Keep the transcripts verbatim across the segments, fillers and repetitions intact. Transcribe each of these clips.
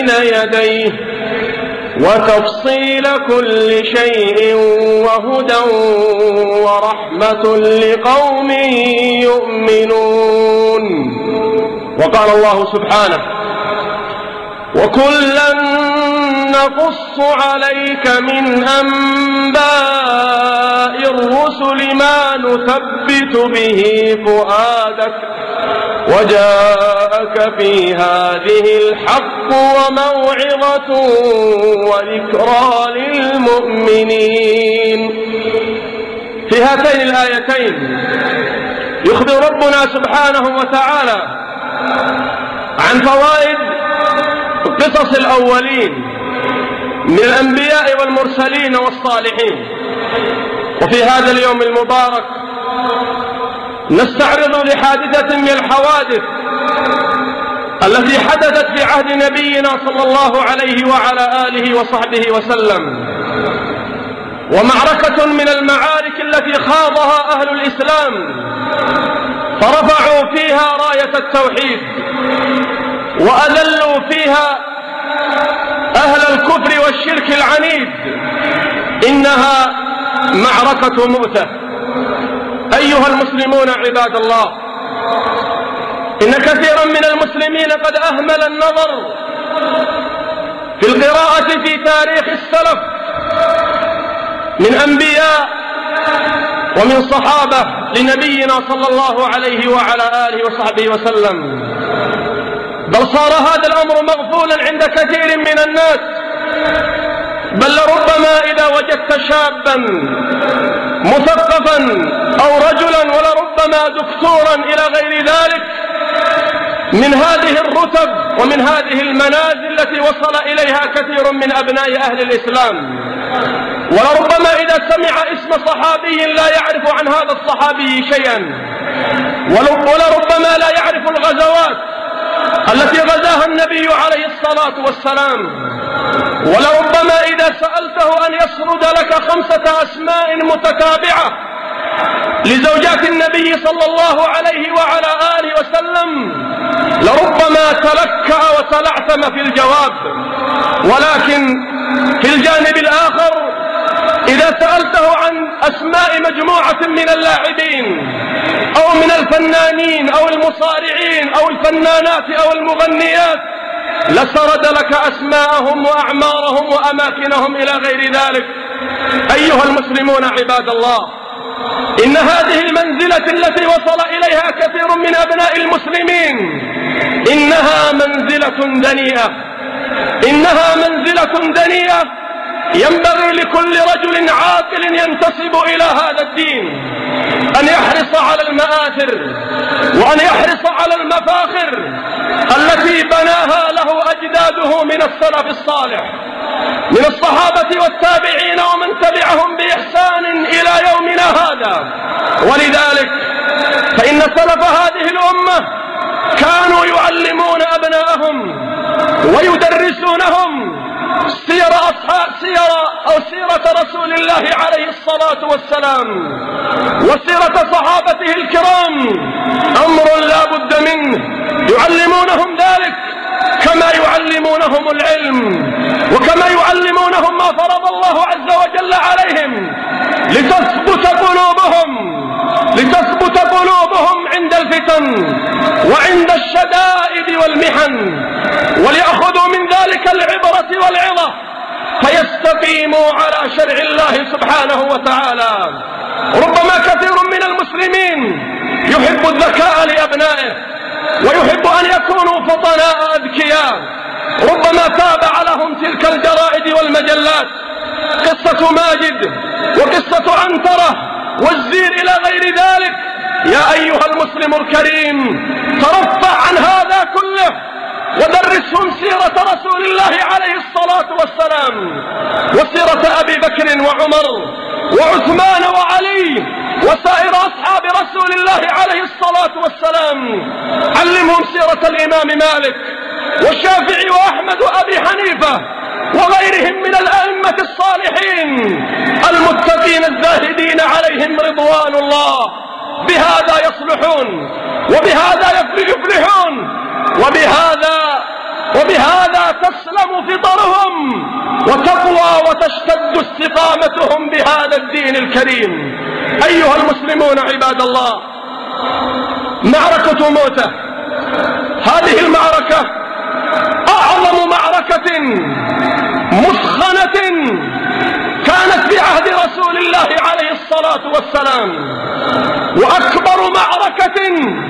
يديه وتفصيل كل شيء وهدى ورحمة لقوم يؤمنون. وقال الله سبحانه: وكلا نقص عليك من أنباء الرسل ما نثبت به فؤادك وجاءك في هذه الحق وموعظة وذكرى للمؤمنين. في هاتين الآيتين يخبر ربنا سبحانه وتعالى عن فوائد قصص الأولين من الأنبياء والمرسلين والصالحين. وفي هذا اليوم المبارك نستعرض لحادثة من الحوادث التي حدثت في عهد نبينا صلى الله عليه وعلى آله وصحبه وسلم، ومعركة من المعارك التي خاضها أهل الإسلام فرفعوا فيها راية التوحيد وأذلوا فيها أهل الكفر والشرك العنيد. إنها معركة مؤتة. أيها المسلمون عباد الله، إن كثيرا من المسلمين قد أهمل النظر في القراءة في تاريخ السلف من أنبياء ومن صحابة لنبينا صلى الله عليه وعلى آله وصحبه وسلم، بل صار هذا الأمر مغفولا عند كثير من الناس. بل لربما إذا وجدت شابا مثقفا أو رجلا ولربما دكتورا إلى غير ذلك من هذه الرتب ومن هذه المنازل التي وصل إليها كثير من أبناء أهل الإسلام، ولربما إذا سمع اسم صحابي لا يعرف عن هذا الصحابي شيئا، ولربما لا يعرف الغزوات التي غزاها النبي عليه الصلاة والسلام، ولربما إذا سألته أن يسرد لك خمسة أسماء متتابعة لزوجات النبي صلى الله عليه وعلى آله وسلم لربما تلكأ وتلعثم في الجواب. ولكن في الجانب الآخر إذا سألته عن أسماء مجموعة من اللاعبين أو من الفنانين أو المصارعين أو الفنانات أو المغنيات لسرد لك أسماءهم وأعمارهم وأماكنهم إلى غير ذلك. أيها المسلمون عباد الله، إن هذه المنزلة التي وصل إليها كثير من أبناء المسلمين إنها منزلة دنيئة، إنها منزلة دنيئة ينبغي لكل رجل عاقل ينتسب إلى هذا الدين أن يحرص على المآثر وأن يحرص على المفاخر التي بناها له أجداده من السلف الصالح من الصحابة والتابعين ومن تبعهم بإحسان إلى يومنا هذا. ولذلك فإن سلف هذه الأمة كانوا يعلمون أبناءهم ويدرسونهم سير أصحاب سير أو سيرة رسول الله عليه الصلاة والسلام وسيرة صحابته الكرام، أمر لا بد منه. يعلمونهم ذلك كما يعلمونهم العلم وكما يعلمونهم ما فرض الله عز وجل عليهم لتثبت قلوبهم لتثبت قلوبهم عند الفتن وعند الشدائد والمحن، وليأخذوا من ذلك العبرة والعظة فيستقيموا على شرع الله سبحانه وتعالى. ربما كثير من المسلمين يحب الذكاء لأبنائه ويحب أن يكونوا فطناء أذكياء، ربما تابع لهم تلك الجرائد والمجلات قصة ماجد وقصة عنترة والزير إلى غير ذلك. يا أيها المسلم الكريم، ترفع عن هذا كله ودرسهم سيرة رسول الله عليه الصلاة والسلام وسيرة أبي بكر وعمر وعثمان وعلي وسائر أصحاب رسول الله عليه الصلاة والسلام. علمهم سيرة الإمام مالك والشافعي وأحمد وأبي حنيفة وغيرهم من الأئمة الصالحين المتقين الزاهدين عليهم رضوان الله. بهذا يصلحون وبهذا يفلحون وبهذا وبهذا تسلم فطرهم وتقوى وتشتد استقامتهم بهذا الدين الكريم. أيها المسلمون عباد الله، معركة موتة، هذه المعركة أعظم معركة مسخنة كانت في عهد رسول الله عليه الصلاة والسلام، وأكبر معركة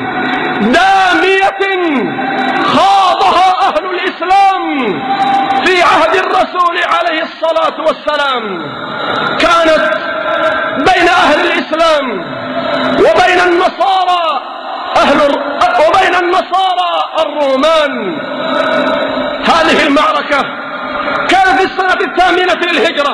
دامية خاضها أهل الإسلام في عهد الرسول عليه الصلاة والسلام كانت بين أهل الإسلام وبين النصارى أهل وبين النصارى الرومان. هذه المعركة كانت في السنة الثامنة للهجرة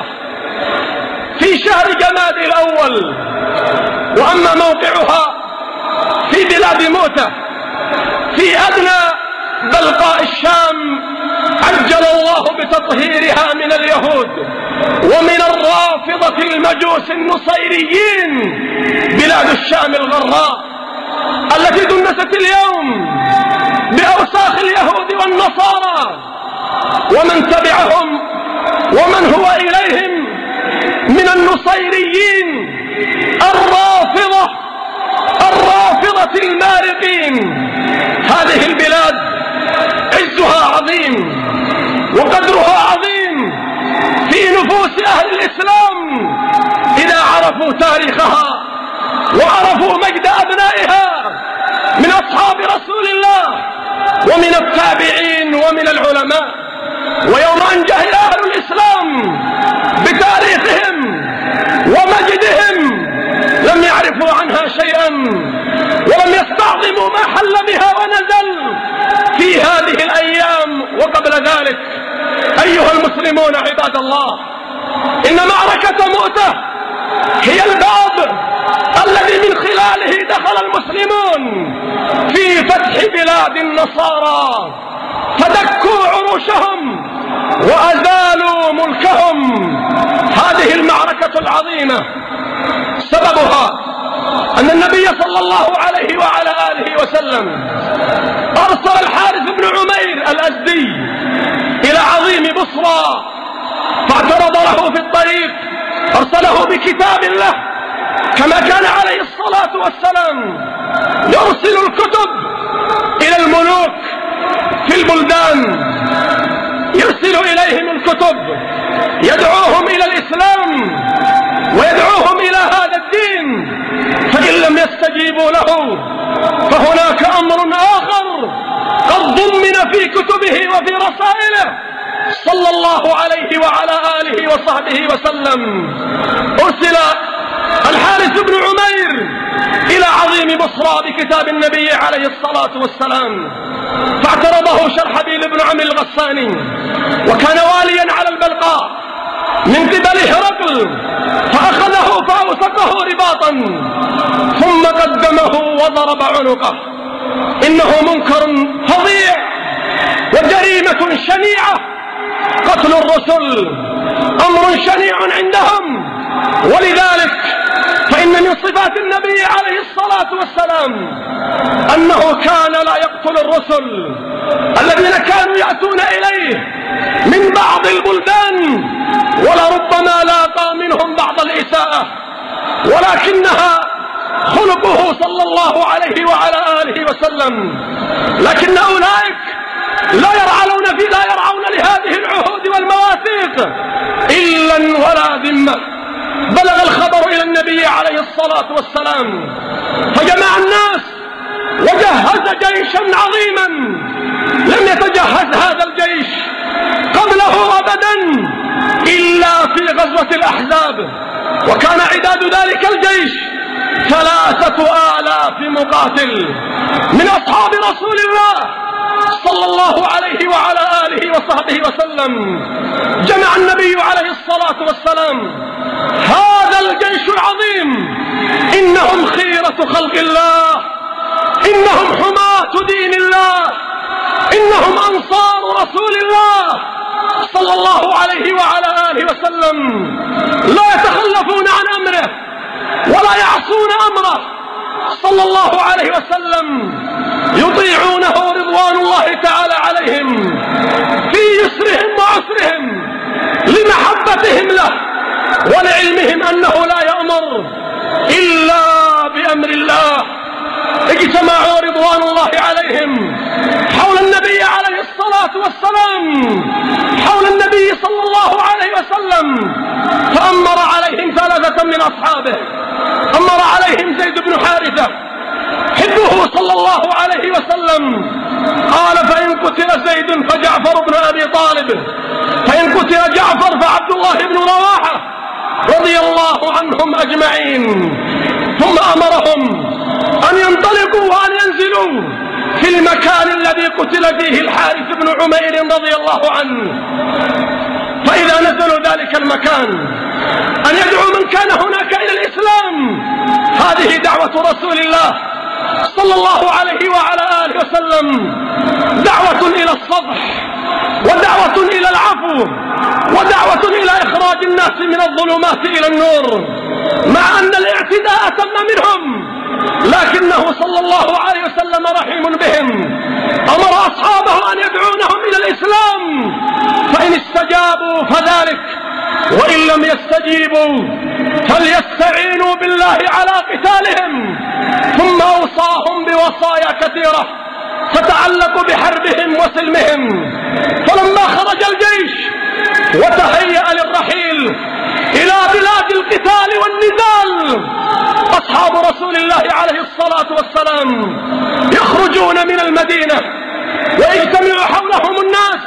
في شهر جماد الأول، وأما موقعها في بلاد موتة في أدنى بلقاء الشام، عجل الله بتطهيرها من اليهود ومن الرافضة المجوس النصيريين. بلاد الشام الغراء التي دنست اليوم بأوساخ اليهود والنصارى ومن تبعهم ومن هو إليهم من النصيريين الرافضة الرافضة المارقين. هذه البلاد عزها عظيم وقدرها عظيم في نفوس أهل الإسلام إذا عرفوا تاريخها وعرفوا مجد أبنائها من أصحاب رسول الله ومن التابعين ومن العلماء. ويوم أن جهل أهل الإسلام بتاريخهم ومجدهم لم يعرفوا عنها شيئا ولم يستعظموا ما حل بها ونزل في هذه الأيام وقبل ذلك. أيها المسلمون عباد الله، إن معركة مؤتة هي الباب الذي من خلاله دخل المسلمون في فتح بلاد النصارى، فدكوا عروشهم وأزالوا ملكهم. هذه المعركة العظيمة سببها أن النبي صلى الله عليه وعلى آله وسلم أرسل الحارث بن عمير الأزدي إلى عظيم بصرى، فاعترض له في الطريق، أرسله بكتاب الله كما كان عليه الصلاة والسلام يرسل الكتب إلى الملوك في البلدان، يرسل إليهم الكتب يدعوهم إلى الإسلام ويدعوهم إلى هذا الدين، فإن لم يستجيبوا له فهناك أمر آخر قد ضمن في كتبه وفي رسائله صلى الله عليه وعلى آله وصحبه وسلم. أرسل الحارث بن عمير إلى عظيم بصرى بكتاب النبي عليه الصلاة والسلام، فاعترضه شرحبيل بن عمرو الغساني وكان واليا على البلقاء من قبل هرقل، فأخذه فأوثقه رباطا ثم قدمه وضرب عنقه. إنه منكر فظيع وجريمة شنيعة، قتل الرسل أمر شنيع عندهم، ولذلك فإن من صفات النبي عليه الصلاة والسلام أنه كان لا يقتل الرسل الذين كانوا يأتون إليه من بعض البلدان، ولربما لاقى منهم بعض الإساءة، ولكنها خلقه صلى الله عليه وعلى آله وسلم. لكن أولئك لا يرعون في لا يرعون لهذه العهود والمواثيق إلا ولا ذمة. بلغ الخبر إلى النبي عليه الصلاة والسلام فجمع الناس وجهز جيشا عظيما لم يتجهز هذا الجيش قبله أبدا إلا في غزوة الأحزاب، وكان عداد ذلك الجيش ثلاثة آلاف مقاتل من أصحاب رسول الله صلى الله عليه وعلى آله وصحبه وسلم. جمع النبي عليه الصلاة والسلام هذا الجيش العظيم، إنهم خيرة خلق الله، إنهم حماة دين الله، إنهم أنصار رسول الله صلى الله عليه وعلى آله وسلم، لا يتخلفون عن أمره ولا يعصون أمره صلى الله عليه وسلم. يطيعونه رضوان الله تعالى عليهم في يسرهم وعسرهم لمحبتهم له ولعلمهم أنه لا يأمر إلا بأمر الله. اجتمعوا رضوان الله عليهم حول النبي عليه الصلاة والسلام، حول النبي صلى الله عليه وسلم، فأمر عليهم ثلاثة من أصحابه. أمر عليهم زيد بن حارثة حبه صلى الله عليه وسلم، قال فإن قتل زيد فجعفر بن أبي طالب، فإن قتل جعفر فعبد الله بن رواحة رضي الله عنهم أجمعين. ثم أمرهم أن ينطلقوا وأن ينزلوا في المكان الذي قتل فيه الحارث بن عمير رضي الله عنه. فإذا نزلوا ذلك المكان أن يدعوا من كان هناك إلى الإسلام. هذه دعوة رسول الله صلى الله عليه وعلى آله وسلم، دعوة إلى الصفح ودعوة إلى العفو ودعوة إلى إخراج الناس من الظلمات إلى النور، مع أن الاعتداء تم منهم، لكنه صلى الله عليه وسلم رحيم بهم. أمر أصحابه أن يدعونهم إلى الإسلام، فإن استجابوا فذلك، وإن لم يستجيبوا فليستعينوا بالله على قتالهم. ثم أوصاهم بوصايا كثيرة تتعلق بحربهم وسلمهم. فلما خرج الجيش وتهيأ للرحيل إلى بلاد القتال والنزال، أصحاب رسول الله عليه الصلاة والسلام يخرجون من المدينة ويجتمع حولهم الناس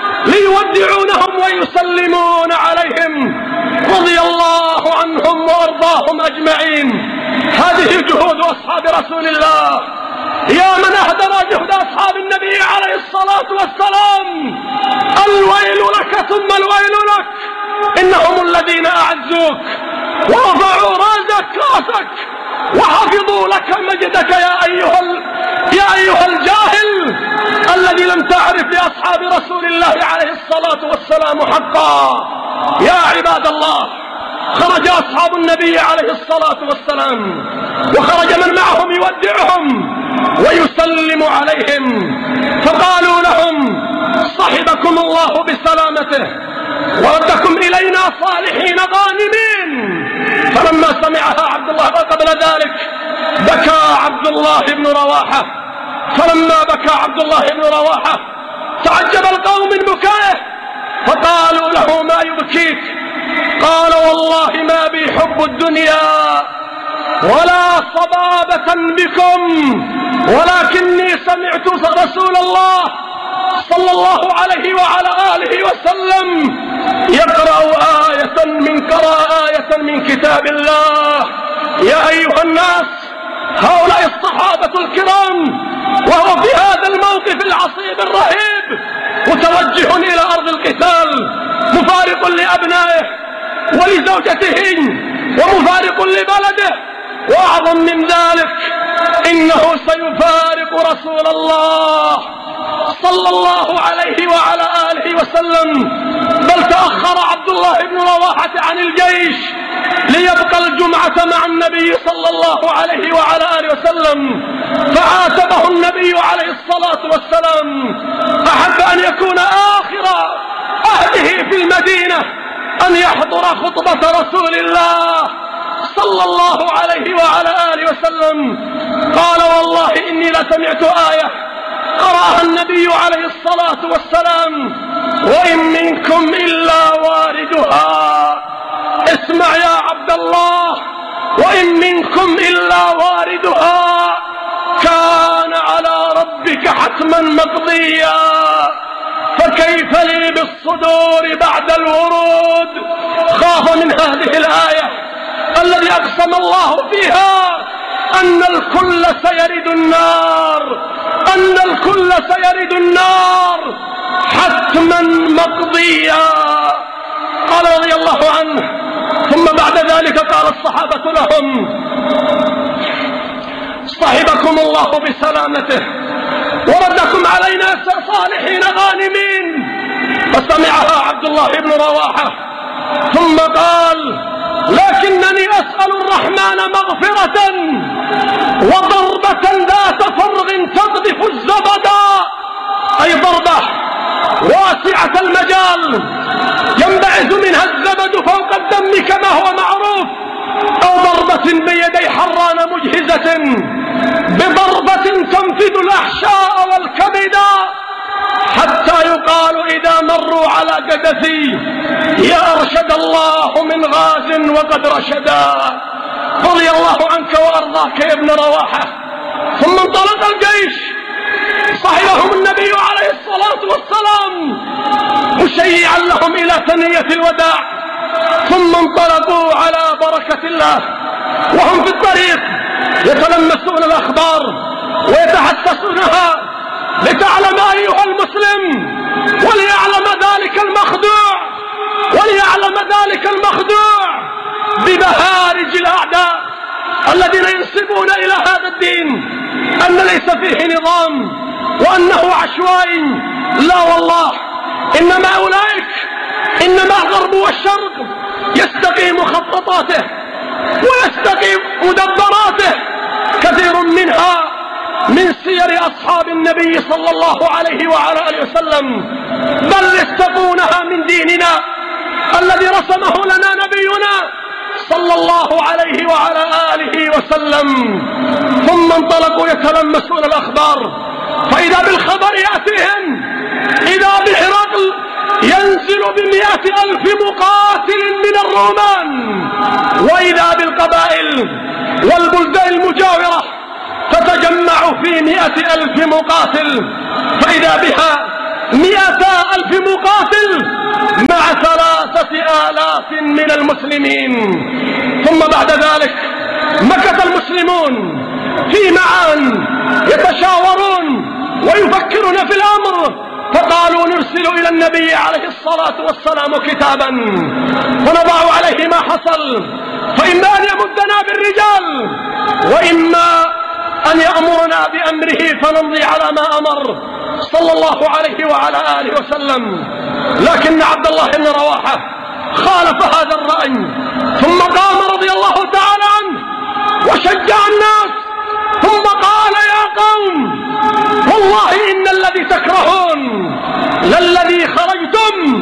ليودعونهم ويسلمون عليهم رضي الله عنهم وأرضاهم أجمعين. هذه جهود أصحاب رسول الله. يا من أهدر جهد أصحاب النبي عليه الصلاة والسلام، الويل لك ثم الويل لك، إنهم الذين أعزوك ورفعوا راسك راسك وحفظوا لك مجدك يا أيها, ال... يا أيها الجاهل الذي لم تعرف لأصحاب رسول الله عليه الصلاة والسلام حقا. يا عباد الله، خرج أصحاب النبي عليه الصلاة والسلام وخرج من معهم يودعهم ويسلم عليهم، فقالوا لهم صحبكم الله بسلامته وردكم إلينا صالحين غانمين. فلما سمعها عبد الله قبل ذلك بكى عبد الله بن رواحة. فلما بكى عبد الله بن رواحة تعجب القوم من بكائه، فقالوا له ما يبكيك؟ قال والله ما بي حب الدنيا ولا صبابة بكم، ولكني سمعت رسول الله صلى الله عليه وعلى آله وسلم يقرأ آية من قرأ آية من كتاب الله. يا أيها الناس، هؤلاء الصحابة الكرام وهو في هذا الموقف العصيب الرهيب متوجه إلى أرض القتال، مفارق لأبنائه ولزوجته ومفارق لبلده، وأعظم من ذلك إنه سيفارق رسول الله صلى الله عليه وعلى آله وسلم. بل تأخر عبد الله بن رواحة عن الجيش ليبقى الجمعة مع النبي صلى الله عليه وعلى آله وسلم، فعاتبه النبي عليه الصلاة والسلام. أحب أن يكون آخر عهده في المدينة أن يحضر خطبة رسول الله صلى الله عليه وعلى آله وسلم. قال والله إني لسمعت آية قرأها النبي عليه الصلاة والسلام: وإن منكم إلا واردها. اسمع يا عبد الله، وإن منكم إلا واردها كان على ربك حتما مقضيا، فكيف لي بالصدور بعد الورود. خاف من هذه الآية الذي أقسم الله فيها أن الكل سيرد النار، أن الكل سيرد النار حتما مقضيا. قال رضي الله عنه: ثم بعد ذلك قال الصحابة لهم: صحبكم الله بسلامته وردكم علينا صالحين غانمين. فسمعها عبد الله بن رواحة ثم قال: لكنني أسأل الرحمن مغفرة وضربة ذات فرغ تقذف الزبدا، أي ضربة واسعة المجال ينبعث منها الزبد فوق الدم كما هو معروف، أو ضربة بيدي حران مجهزة بضربة تنفذ الأحشاء والكبدا، حتى يقال إذا مروا على قدثي يا أرشد الله من غاز وقد رشدا. رضي الله عنك وأرضاك يا ابن رواحة. ثم انطلق الجيش صحبهم النبي عليه الصلاة والسلام مشيعا لهم إلى ثنية الوداع، ثم انطلقوا على بركة الله وهم في الطريق يتلمسون الأخبار ويتحسسونها، لتعلم أيها المسلم وليعلم ذلك المخدوع وليعلم ذلك المخدوع ببهارج الأعداء الذين ينسبون إلى هذا الدين أن ليس فيه نظام وأنه عشوائي. لا والله، إنما أولئك إنما الغرب والشرق يستقيم مخططاته ويستقيم مدبراته، كثير منها من سير أصحاب النبي صلى الله عليه وعلى آله وسلم، بل يستقونها من ديننا الذي رسمه لنا نبينا صلى الله عليه وعلى آله وسلم. ثم انطلقوا يتلمسون الأخبار، فإذا بالخبر يأتيهم إذا بهرقل ينزل بمئة ألف مقاتل من الرومان، وإذا بالقبائل والبلدان المجاورة تتجمع في مئة ألف مقاتل، فإذا بها مئة ألف مقاتل مع ثلاثة آلاف من المسلمين. ثم بعد ذلك مكث المسلمون في معان يتشاورون ويفكرون في الأمر، فقالوا نرسل إلى النبي عليه الصلاة والسلام كتابا فنضع عليه ما حصل، فإما أن يمدنا بالرجال وإما أن يأمرنا بأمره فنمضي على ما أمر صلى الله عليه وعلى آله وسلم. لكن عبد الله بن رواحة خالف هذا الرأي، ثم قام رضي الله تعالى عنه وشجع الناس، ثم قال يا قوم والله إن الذي تكرهون للذي خرجتم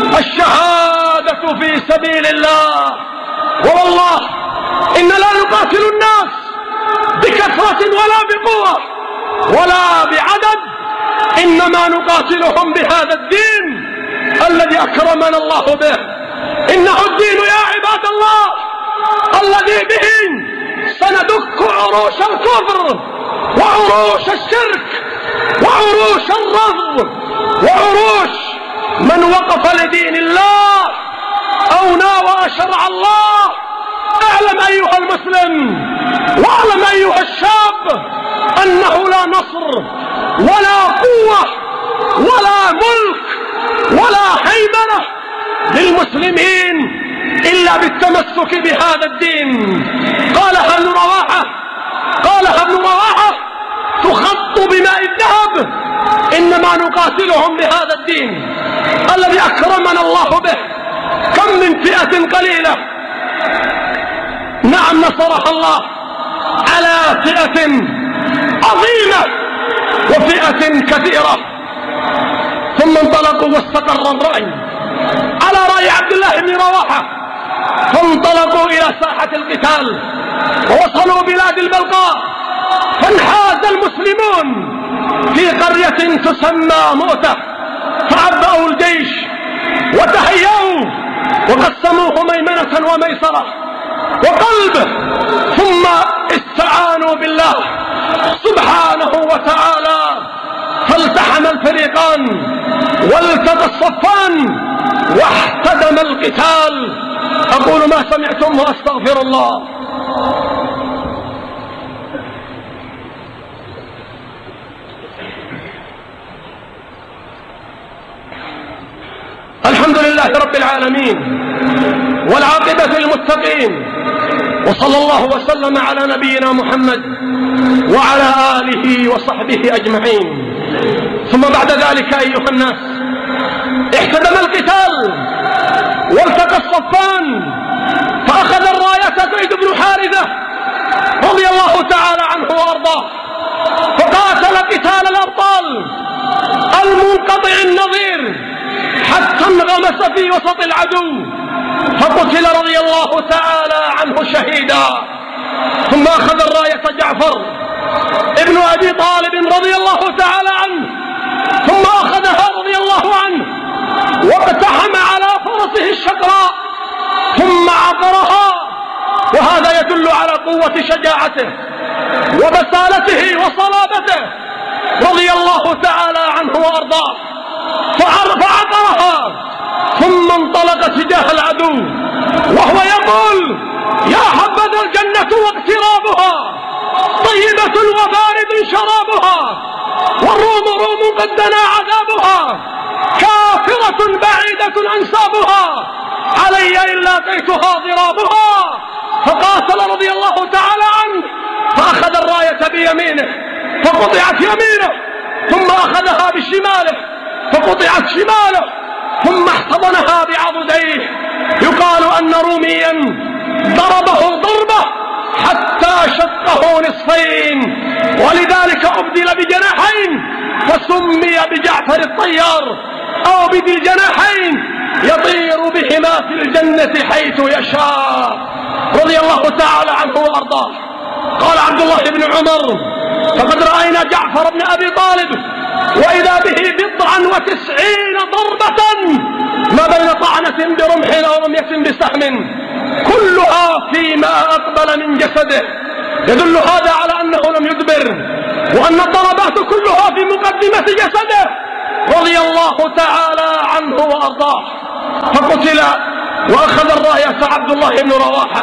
الشهادة في سبيل الله، ووالله إن لا نقاتل الناس بكثرة ولا بقوة ولا بعدد، إنما نقاتلهم بهذا الدين الذي أكرمنا الله به. إنه الدين يا عباد الله الذي به سندك عروش الكفر وعروش الشرك وعروش الرفض وعروش من وقف لدين الله أو ناوى شرع الله. اعلم أيها المسلم واعلم أيها الشاب أنه لا نصر ولا قوة ولا ملك ولا هيمنة للمسلمين إلا بالتمسك بهذا الدين. قالها ابن رواحة قالها ابن رواحة تخط بماء الذهب، إنما نقاتلهم بهذا الدين الذي أكرمنا الله به. كم من فئة قليلة نعم نصرها الله على فئة عظيمة وفئة كثيرة. ثم انطلقوا واستقر الرأي على رأي عبد الله بن رواحة، فانطلقوا إلى ساحة القتال ووصلوا بلاد البلقاء، فانحاز المسلمون في قرية تسمى مؤتة، فعبأوا الجيش وتهيأوا وقسموه ميمنة وميسرة وقلبه، ثم استعانوا بالله سبحانه وتعالى، فالتحم الفريقان والتقى الصفان واحتدم القتال. أقول ما سمعتم وأستغفر الله. الحمد لله رب العالمين والعاقبة للمتقين، وصلى الله وسلم على نبينا محمد وعلى آله وصحبه أجمعين. ثم بعد ذلك أيها الناس احتدم القتال والتقى الصفان، فأخذ رضي الله تعالى عنه وأرضاه، فقاتل قتال الأبطال المنقطع النظير حتى انغمس في وسط العدو، فقتل رضي الله تعالى عنه شهيدا. ثم أخذ الراية جعفر ابن أبي طالب رضي الله تعالى عنه، ثم أخذها رضي الله عنه واقتحم على فرسه الشقراء ثم عبرها، وهذا يدل على قوة شجاعته وبسالته وصلابته رضي الله تعالى عنه وأرضاه، فعبرها ثم انطلق تجاه العدو وهو يقول: يا حبذا الجنة واقترابها، طيبة وبارد شرابها، والروم روم قد دنا عذابها، كافرة بعيدة أنسابها، علي إن لاقيتها ضرابها. فقاتل رضي الله تعالى عنه، فأخذ الراية بيمينه فقطعت يمينه، ثم أخذها بشماله فقطعت شماله، ثم احتضنها بعضديه. يقال أن روميا ضربه ضربة حتى شقه نصفين، ولذلك أبدل بجناحين فسمي بجعفر الطيار، أو بذي الجناحين يطير بهما في الجنة حيث يشاء رضي الله تعالى عنه وأرضاه. قال عبد الله بن عمر: فقد رأينا جعفر بن أبي طالب وإذا به بضعا وتسعين ضربة ما بين طعنة برمح أو رمية بسهم كلها فيما أقبل من جسده، يدل هذا على أنه لم يدبر، وأن الضربات كلها في مقدمة جسده رضي الله تعالى عنه وأرضاه. فقتل وأخذ الراية عبد الله بن رواحة،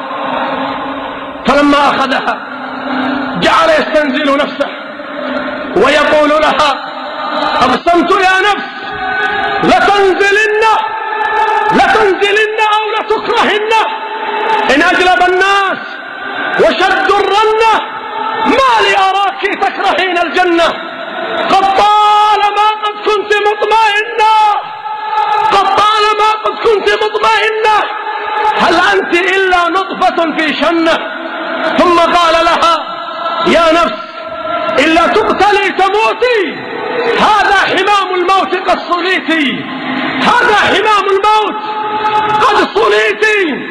فلما أخذها جعل يستنزل نفسه ويقول لها: أقسمت يا نفس لتنزلن لتنزلن أو لتكرهن، إن أجلب الناس وشدوا الرنة ما لي أراك تكرهين الجنة، قد طالما قد كنت مطمئنة قد طالما قد كنت مطمئنة هل أنت إلا نطفة في شنة. ثم قال لها: يا نفس إلا تقتلي تموتي، هذا حمام الموت قد صليتي، هذا حمام الموت قد صليتي.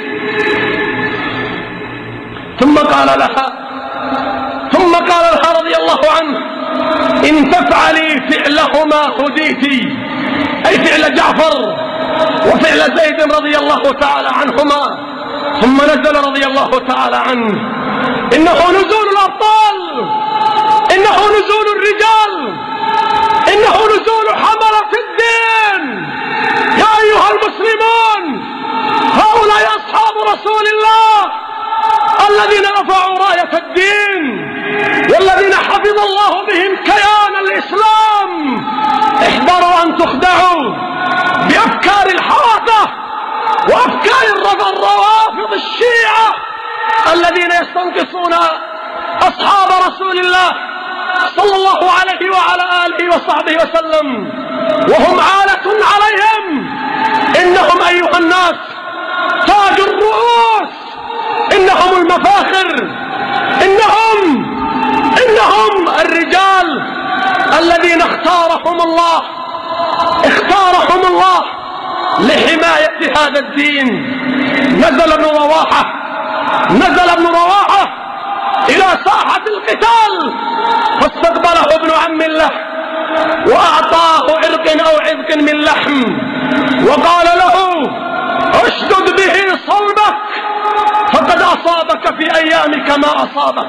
ثم قال لها ثم قال لها رضي الله عنه: إن تفعلي فعلهما هديتي، أي فعل جعفر وفعل زيد رضي الله تعالى عنهما. ثم نزل رضي الله تعالى عنه: إنه نزول الأبطال، إنه نزول الرجال، إنه نزول حملة الدين. يا أيها المسلمون، هؤلاء أصحاب رسول الله الذين رفعوا راية الدين والذين حفظ الله بهم كيان الإسلام. احذروا أن تخدعوا بأفكار الحركة وأفكار الروافض الشيعة الذين يستنقصون أصحاب رسول الله صلى الله عليه وعلى آله وصحبه وسلم وهم عالة عليهم. إنهم أيها الناس تاج الرؤوس، إنهم المفاخر، إنهم إنهم الرجال الذين اختارهم الله اختارهم الله لحماية هذا الدين. نزل ابن رواحة نزل ابن رواحة إلى ساحة القتال، فاستقبله ابن عم له وأعطاه عرق أو عذق من لحم، وقال له: اشدد به صلبك فقد أصابك في أيامك ما أصابك.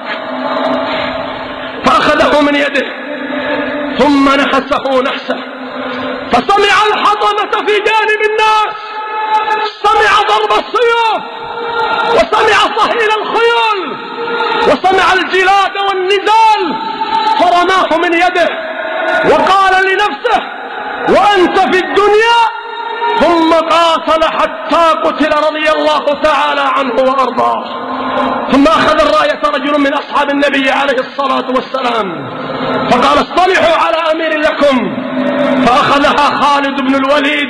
فأخذه من يده ثم نحسه نحسه، فسمع الحطمة في جانب الناس، سمع ضرب السيوف وسمع صهيل الخيول وسمع الجلاد والنزال، فرماه من يده وقال لنفسه: وأنت في الدنيا. ثم قاتل حتى قتل رضي الله تعالى عنه وأرضاه. ثم أخذ الراية رجل من أصحاب النبي عليه الصلاة والسلام فقال: اصطلحوا على أمير لكم. فأخذها خالد بن الوليد،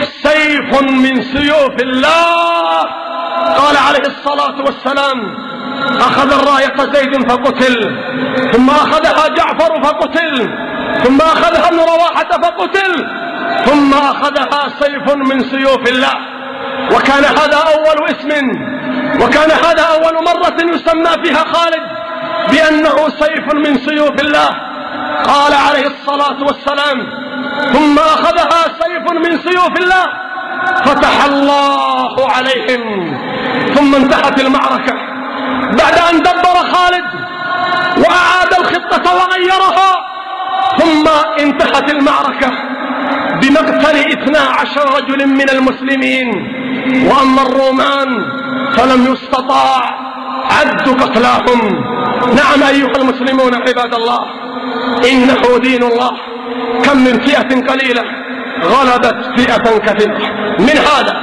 سيف من سيوف الله. قال عليه الصلاة والسلام: أخذ الراية زيد فقتل، ثم أخذها جعفر فقتل، ثم أخذها ابن رواحة فقتل، ثم أخذها سيف من سيوف الله. وكان هذا أول اسم، وكان هذا أول مرة يسمى فيها خالد بأنه سيف من سيوف الله. قال عليه الصلاة والسلام: ثم أخذها سيف من سيوف الله فتح الله عليهم. ثم انتهت المعركة بعد أن دبر خالد وأعاد الخطة وغيرها، ثم انتهت المعركة بمقتل اثنا عشر رجل من المسلمين. وأما الرومان فلم يستطاع عد قتلاهم. نعم أيها المسلمون عباد الله، إنه دين الله، كم من فئة قليلة غلبت فئة كثيرة. من هذا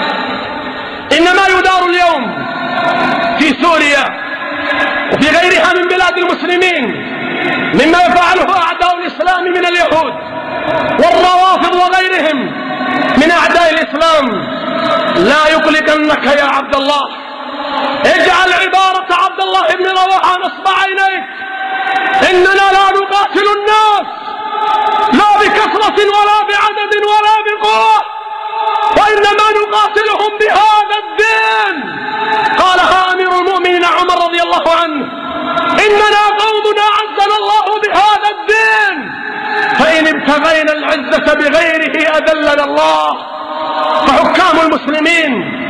إن ما يدار اليوم في سوريا وفي غيرها من بلاد المسلمين مما يفعله أعداء الإسلام من اليهود والروافض وغيرهم من أعداء الإسلام لا يقلقنك يا عبد الله. اجعل عبارة عبد الله بن رواحة نصب عينيك: إننا لا نقاتل الناس لا بكثرة ولا بعدد ولا بقوة، وإنما نقاتلهم بهذا الدين. قالها أمير المؤمنين عمر رضي الله عنه: إننا قوم أعزنا الله بهذا الدين، فإن ابتغينا العزة بغيره أذلنا الله. فحكام المسلمين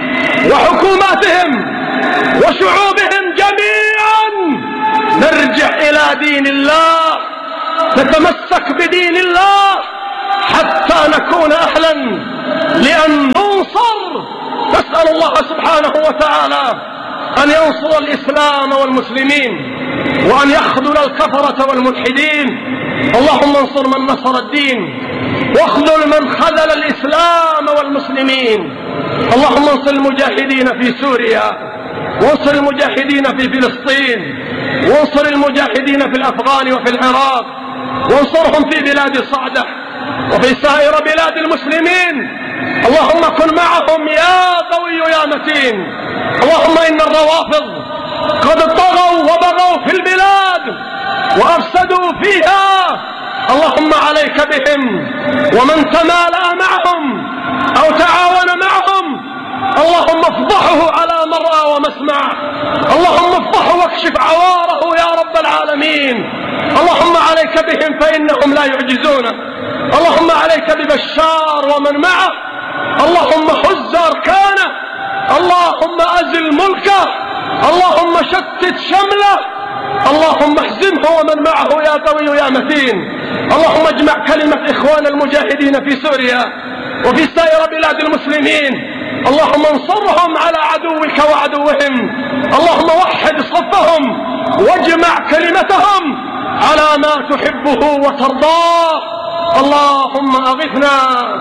وحكوماتهم وشعوبهم جميعا نرجع إلى دين الله، نتمسك بدين الله حتى نكون أهلا لأن ننصر. نسأل الله سبحانه وتعالى أن ينصر الإسلام والمسلمين وأن يخذل الكفرة والملحدين. اللهم انصر من نصر الدين واخذل من خذل الإسلام والمسلمين. اللهم انصر المجاهدين في سوريا، وانصر المجاهدين في فلسطين، وانصر المجاهدين في الأفغان وفي العراق، وانصرهم في بلاد صعدة وفي سائر بلاد المسلمين. اللهم كن معهم يا قوي يا متين. اللهم إن الروافض قد طغوا وبغوا في البلاد وأفسدوا فيها. اللهم عليك بهم ومن تمالأ معهم أو تعاون معهم. اللهم افضحه على مرأى ومسمع. اللهم افضحه واكشف عواره يا رب العالمين. اللهم عليك بهم فإنهم لا يعجزون. اللهم عليك ببشار ومن معه. اللهم حز أركانه. اللهم أزل ملكه. اللهم شتت شمله. اللهم احزمه ومن معه يا قوي يا متين. اللهم اجمع كلمة إخوان المجاهدين في سوريا وفي سائر بلاد المسلمين. اللهم انصرهم على عدوك وعدوهم. اللهم وحد صفهم واجمع كلمتهم على ما تحبه وترضاه. اللهم أغثنا،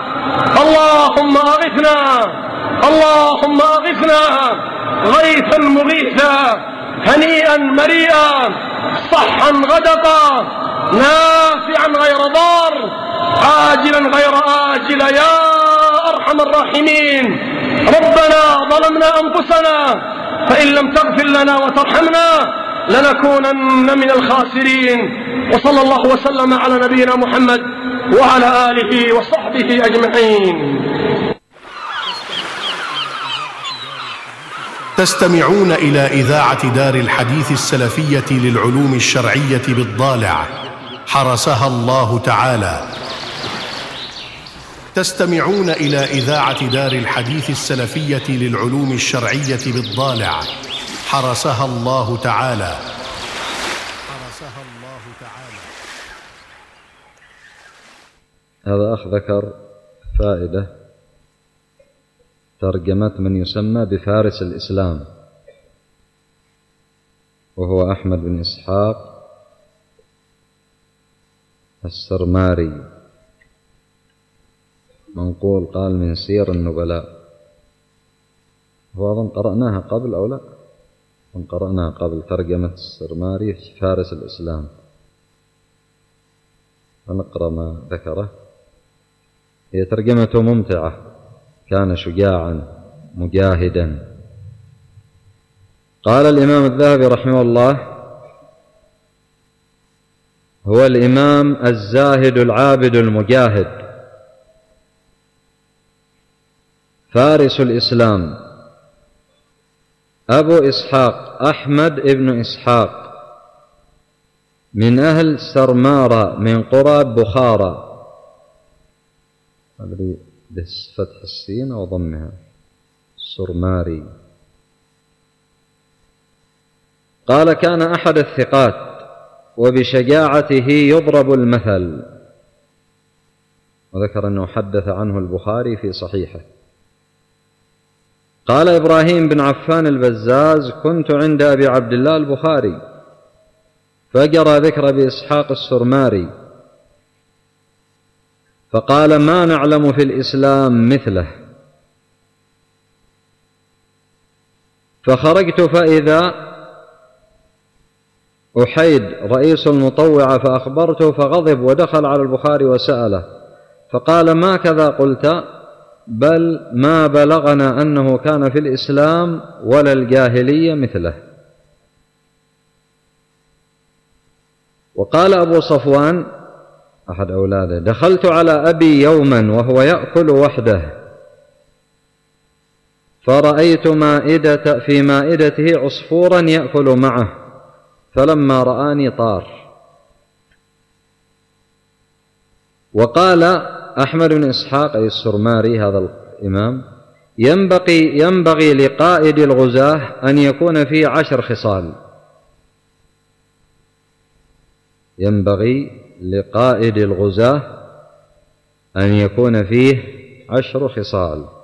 اللهم أغثنا، اللهم أغثنا غيثا مغيثا هنيئا مريئا صحا غدقا نافعا غير ضار عاجلا غير آجل يا أرحم الراحمين. ربنا ظلمنا أنفسنا فإن لم تغفر لنا وترحمنا لنكونن من الخاسرين. وصلى الله وسلم على نبينا محمد وعلى آله وصحبه أجمعين. تستمعون إلى إذاعة دار الحديث السلفية للعلوم الشرعية بالضالع حرسها الله تعالى. تستمعون إلى إذاعة دار الحديث السلفية للعلوم الشرعية بالضالع حرسها الله تعالى. حرسها الله تعالى. هذا أخ ذكر فائدة ترجمة من يسمى بفارس الإسلام، وهو أحمد بن إسحاق السرماري، منقول قال من سير النبلاء. وأظن قرأناها قبل أو لا؟ أظن قرأناها قبل ترجمة السرماري فارس الإسلام. فنقرأ ما ذكره. هي ترجمته ممتعة. كان شجاعا مجاهدا قال الإمام الذهبي رحمه الله: هو الإمام الزاهد العابد المجاهد فارس الإسلام أبو إسحاق أحمد ابن إسحاق من أهل سرمارة من قرى بخارى. أدري بس فتح السين أو ضمها، سرماري. قال: كان أحد الثقات وبشجاعته يضرب المثل، وذكر أنه حدث عنه البخاري في صحيحه. قال إبراهيم بن عفان البزاز: كنت عند أبي عبد الله البخاري فجرى ذكر أبي إسحاق السرماري فقال: ما نعلم في الإسلام مثله. فخرجت فإذا أحيد رئيس المطوعة فأخبرته فغضب ودخل على البخاري وسأله فقال: ما كذا قلت؟ بل ما بلغنا أنه كان في الإسلام ولا الجاهلية مثله. وقال أبو صفوان أحد أولاده: دخلت على أبي يوما وهو يأكل وحده فرأيت مائدة في مائدته عصفورا يأكل معه، فلما رآني طار. وقال أحمد بن إسحاق أي السرماري هذا الإمام: ينبغي, ينبغي لقائد الغزاة أن يكون فيه عشر خصال. ينبغي لقائد الغزاة أن يكون فيه عشر خصال.